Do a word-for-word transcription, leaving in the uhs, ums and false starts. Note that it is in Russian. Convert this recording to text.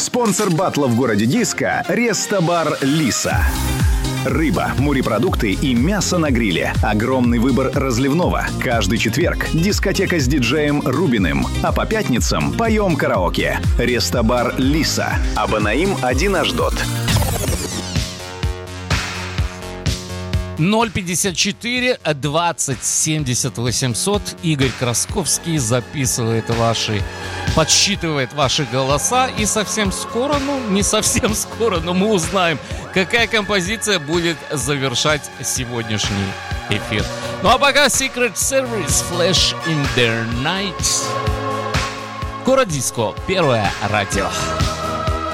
Спонсор батла в городе Диска — Рестобар Лиса. Рыба, морепродукты и мясо на гриле. Огромный выбор разливного. Каждый четверг дискотека с диджеем Рубиным. А по пятницам поем караоке. Рестобар Лиса. Абанаим один Ашдод. ноль пятьдесят четыре двадцать семьдесят восемьсот. Игорь Красковский записывает ваши, подсчитывает ваши голоса. И совсем скоро, ну не совсем скоро, но мы узнаем, какая композиция будет завершать сегодняшний эфир. Ну а пока Secret Service, Flash in the Night. Город Диско, первое радио.